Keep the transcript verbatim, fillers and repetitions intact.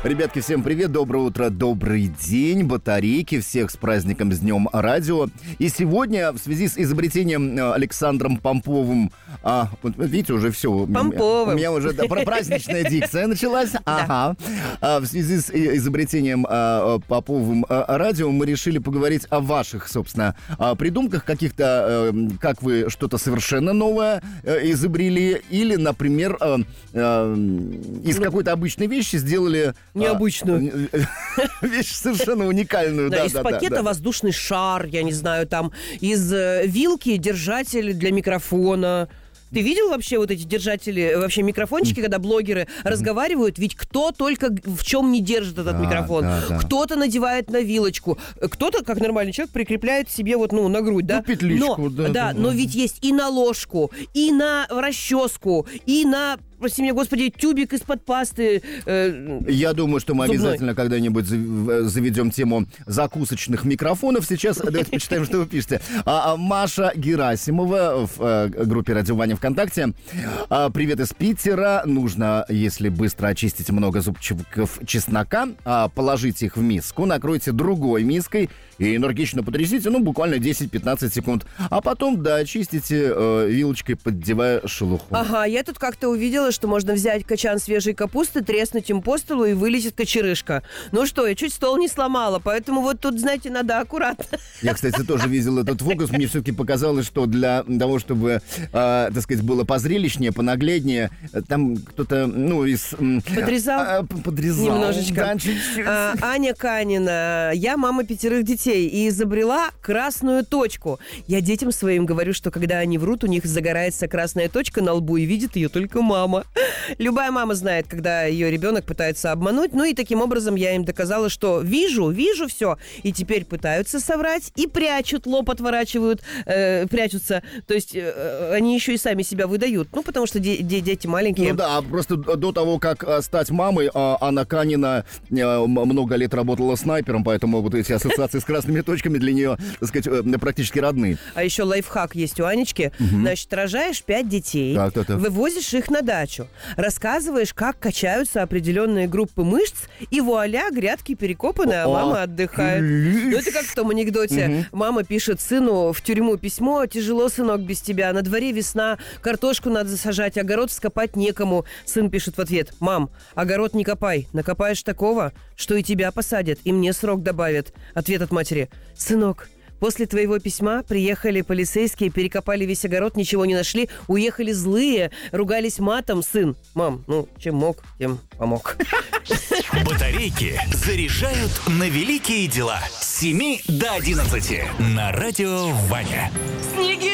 Ребятки, всем привет, доброе утро, добрый день, батарейки, всех с праздником, с Днем Радио. И сегодня в связи с изобретением Александром Помповым, а, вот видите, уже все, Помповым. у меня уже да, праздничная дикция началась. Ага. А, в связи с изобретением а, Поповым а, радио мы решили поговорить о ваших, собственно, а, придумках, каких-то, а, как вы что-то совершенно новое а, изобрели, или, например, а, а, из какой-то обычной вещи сделали... Необычную. А, вещь совершенно уникальную. Да, да, из да, пакета да, да. воздушный шар, я не знаю, там, из э, вилки держатель для микрофона. Ты видел вообще вот эти держатели, вообще микрофончики, когда блогеры mm-hmm. разговаривают? Ведь кто только в чем не держит этот да, микрофон. Да, да. Кто-то надевает на вилочку, кто-то, как нормальный человек, прикрепляет себе вот, ну, на грудь, да? Ну, петличку, но, да, да. да. Но ведь есть и на ложку, и на расческу, и на... Прости меня, господи, тюбик из-под пасты. Э, Я думаю, что мы зубной. обязательно когда-нибудь заведем тему закусочных микрофонов. Сейчас давайте почитаем, что вы пишете. А, а, Маша Герасимова в а, группе «Радио Ваня» ВКонтакте. А, привет из Питера. Нужно, если быстро очистить много зубчиков чеснока, а, положите их в миску, накройте другой миской и энергично потрясите, ну, буквально десять-пятнадцать секунд. А потом, да, очистите э, вилочкой, поддевая шелуху. Ага, я тут как-то увидела, что можно взять качан свежей капусты, треснуть им по столу и вылезет кочерышка. Ну что, я чуть стол не сломала, поэтому вот тут, знаете, надо аккуратно. Я, кстати, тоже видел этот фокус. Мне все-таки показалось, что для того, чтобы, э, так сказать, было позрелищнее, понагляднее, там кто-то, ну, из... Подрезал? Э, подрезал. Немножечко. Да, чуть-чуть. А, Аня Канина. Я мама пятерых детей и изобрела красную точку. Я детям своим говорю, что когда они врут, у них загорается красная точка на лбу, и видит ее только мама. Любая мама знает, когда ее ребенок пытается обмануть. Ну и таким образом я им доказала, что вижу, вижу все. И теперь пытаются соврать и прячут, лоб отворачивают, э, прячутся. То есть э, они еще и сами себя выдают. Ну, потому что де- де- дети маленькие. Ну да, просто до того, как а, стать мамой, а, Анна Канина а, много лет работала снайпером, поэтому вот эти ассоциации с красными точками для нее, так сказать, практически родные. А еще лайфхак есть у Анечки. Угу. Значит, рожаешь пять детей, так, так, так. вывозишь их на дачу, рассказываешь, как качаются определенные группы мышц, и вуаля, грядки перекопаны, а мама отдыхает. Ну, это как в том анекдоте. Угу. Мама пишет сыну в тюрьму письмо: «Тяжело, сынок, без тебя. На дворе весна, картошку надо засажать, огород вскопать некому». Сын пишет в ответ: «Мам, огород не копай. Накопаешь такого, что и тебя посадят, и мне срок добавят». Ответ от матери: «Сынок, после твоего письма приехали полицейские, перекопали весь огород, ничего не нашли, уехали злые, ругались матом. Сын, мам, ну, чем мог, тем помог». Батарейки заряжают на великие дела. С семи до одиннадцати на радио Ваня. Снеги!